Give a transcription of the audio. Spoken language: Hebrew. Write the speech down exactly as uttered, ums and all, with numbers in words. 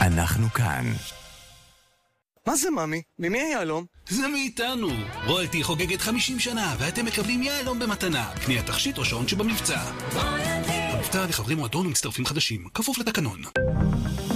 אנחנו כאן. מה זה ממי? ממי היהלום? זה מאיתנו. רויאלטי חוגגת חמישים שנה ואתם מקבלים יהלום במתנה. קנייה תכשיט או שעון שבמבצע. רויאלטי. המבצע לחברי מועדון ומצטרפים חדשים, כפוף לתקנון.